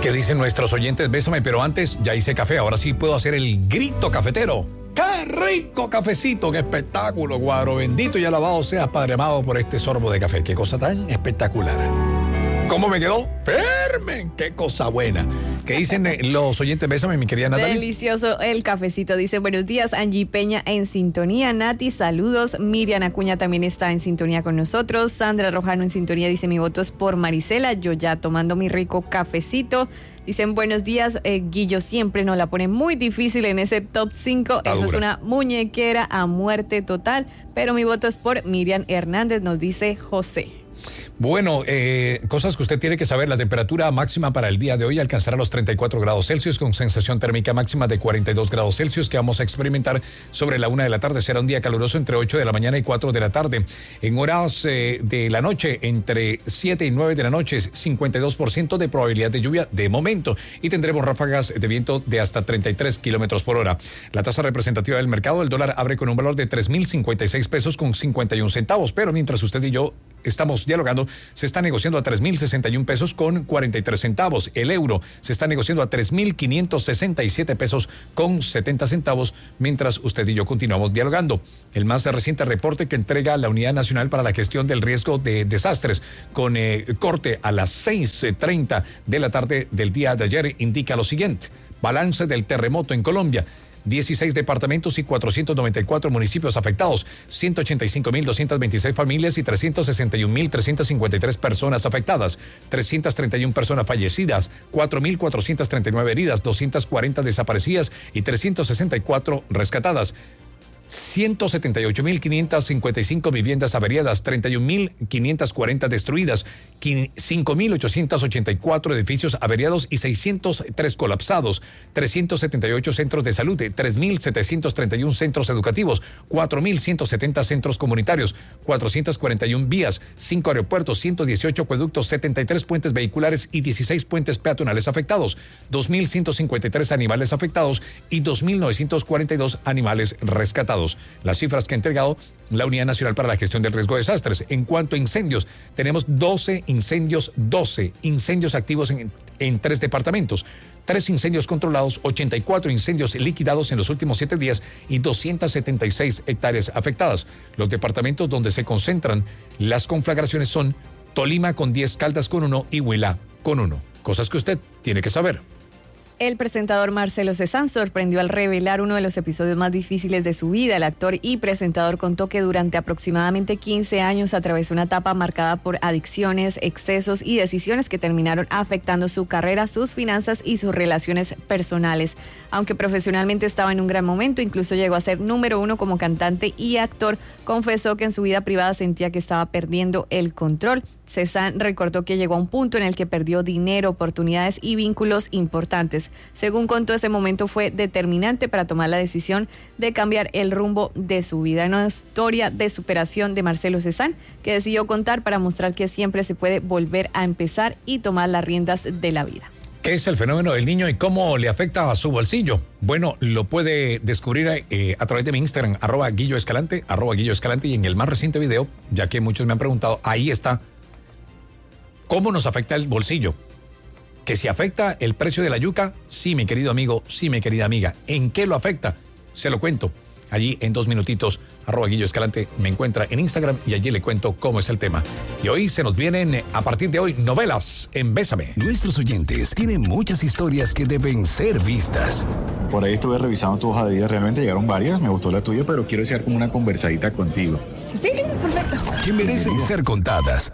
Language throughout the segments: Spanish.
¿Qué dicen nuestros oyentes? Bésame, pero antes ya hice café, ahora sí puedo hacer el grito cafetero. ¡Qué rico cafecito! ¡Qué espectáculo! Cuadro bendito y alabado seas, Padre amado, por este sorbo de café. ¡Qué cosa tan espectacular! ¿Cómo me quedó? ¡Firme! ¡Qué cosa buena! ¿Qué dicen los oyentes? Bésame, mi querida Natalia. Delicioso el cafecito. Dice, buenos días, Angie Peña en sintonía. Nati, saludos. Miriam Acuña también está en sintonía con nosotros. Sandra Rojano en sintonía. Dice, mi voto es por Marisela. Yo ya tomando mi rico cafecito. Dicen, buenos días, Guillo siempre nos la pone muy difícil en ese top 5. Eso es una muñequera a muerte total. Pero mi voto es por Miriam Hernández, nos dice José. Bueno, cosas que usted tiene que saber. La temperatura máxima para el día de hoy alcanzará los 34 grados Celsius con sensación térmica máxima de 42 grados Celsius que vamos a experimentar sobre la 1 de la tarde. Será un día caluroso entre 8 de la mañana y 4 de la tarde. En horas de la noche, entre 7 y 9 de la noche, 52% de probabilidad de lluvia de momento. Y tendremos ráfagas de viento de hasta 33 kilómetros por hora. La tasa representativa del mercado, el dólar abre con un valor de 3.056 pesos con 51 centavos. Pero mientras usted y yo estamos dialogando, se está negociando a 3.061 pesos con 43 centavos. El euro se está negociando a 3.567 pesos con 70 centavos, mientras usted y yo continuamos dialogando. El más reciente reporte que entrega la Unidad Nacional para la Gestión del Riesgo de Desastres, con corte a las 6:30 de la tarde del día de ayer, indica lo siguiente. Balance del terremoto en Colombia. 16 departamentos y 494 municipios afectados, 185.226 familias y 361.353 personas afectadas, 331 personas fallecidas, 4.439 heridas, 240 desaparecidas y 364 rescatadas. 178.555 viviendas averiadas, 31.540 destruidas, 5.884 edificios averiados y 603 colapsados, 378 centros de salud, 3.731 centros educativos, 4.170 centros comunitarios, 441 vías, 5 aeropuertos, 118 acueductos, 73 puentes vehiculares y 16 puentes peatonales afectados, 2.153 animales afectados y 2.942 animales rescatados. Las cifras que ha entregado la Unidad Nacional para la Gestión del Riesgo de Desastres. En cuanto a incendios, tenemos 12 incendios activos en 3 departamentos, 3 incendios controlados, 84 incendios liquidados en los últimos 7 días y 276 hectáreas afectadas. Los departamentos donde se concentran las conflagraciones son Tolima con 10, Caldas con 1 y Huila con 1. Cosas que usted tiene que saber. El presentador Marcelo Cezanne sorprendió al revelar uno de los episodios más difíciles de su vida. El actor y presentador contó que durante aproximadamente 15 años atravesó una etapa marcada por adicciones, excesos y decisiones que terminaron afectando su carrera, sus finanzas y sus relaciones personales. Aunque profesionalmente estaba en un gran momento, incluso llegó a ser número 1 como cantante y actor, confesó que en su vida privada sentía que estaba perdiendo el control. Cezanne recordó que llegó a un punto en el que perdió dinero, oportunidades y vínculos importantes. Según contó, ese momento fue determinante para tomar la decisión de cambiar el rumbo de su vida. Una historia de superación de Marcelo Cezanne que decidió contar para mostrar que siempre se puede volver a empezar y tomar las riendas de la vida. ¿Qué es el fenómeno del niño y cómo le afecta a su bolsillo? Bueno, lo puede descubrir a través de mi Instagram, @Guillo Escalante, y en el más reciente video, ya que muchos me han preguntado, ahí está. ¿Cómo nos afecta el bolsillo? ¿Que si afecta el precio de la yuca? Sí, mi querido amigo, sí, mi querida amiga. ¿En qué lo afecta? Se lo cuento. Allí en 2 minutitos, @Guillo Escalante me encuentra en Instagram y allí le cuento cómo es el tema. Y hoy se nos vienen, a partir de hoy, novelas en Bésame. Nuestros oyentes tienen muchas historias que deben ser vistas. Por ahí estuve revisando tu hoja de vida, realmente llegaron varias, me gustó la tuya, pero quiero echar como una conversadita contigo. Sí, perfecto. Que merecen ser contadas.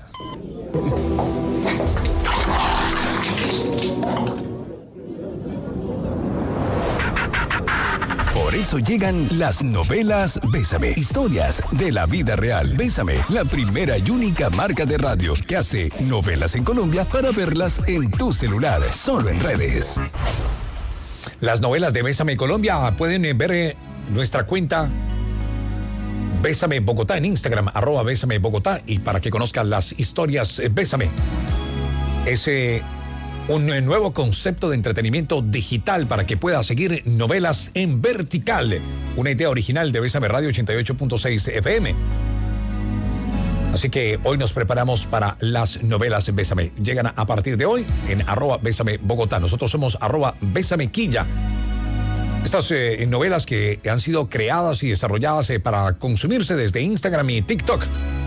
Por eso llegan las novelas Bésame, historias de la vida real. Bésame, la primera y única marca de radio que hace novelas en Colombia para verlas en tu celular, solo en redes. Las novelas de Bésame Colombia pueden ver nuestra cuenta Bésame Bogotá en Instagram, @Bésame Bogotá, y para que conozcan las historias Bésame. Es un nuevo concepto de entretenimiento digital para que pueda seguir novelas en vertical. Una idea original de Bésame Radio 88.6 FM. Así que hoy nos preparamos para las novelas Bésame. Llegan a partir de hoy en @Bésame Bogotá. Nosotros somos @BésameQuilla. Estas novelas que han sido creadas y desarrolladas para consumirse desde Instagram y TikTok.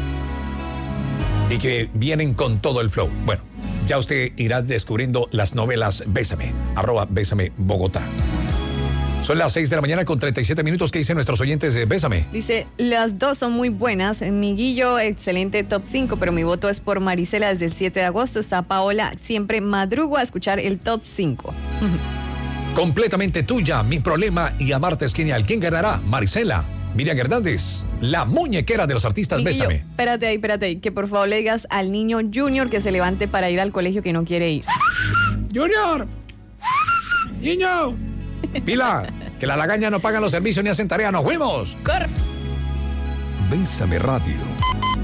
Y que vienen con todo el flow. Bueno, ya usted irá descubriendo las novelas Bésame. @Bésame Bogotá. Son las 6 de la mañana con 37 minutos. ¿Qué dicen nuestros oyentes de Bésame? Dice, las dos son muy buenas. Mi Guillo, excelente top 5, pero mi voto es por Marisela desde el 7 de agosto. Está Paola, siempre madrugo a escuchar el top 5. Completamente tuya, Mi Problema y Amarte es Genial. ¿Quién ganará? Marisela, Miriam Hernández, la muñequera de los artistas Guillo, Bésame. espérate ahí, que por favor le digas al niño Junior que se levante para ir al colegio que no quiere ir. Junior, niño, pila, que la lagaña no pagan los servicios ni hacen tarea, nos fuimos. ¡Corre! Bésame Radio.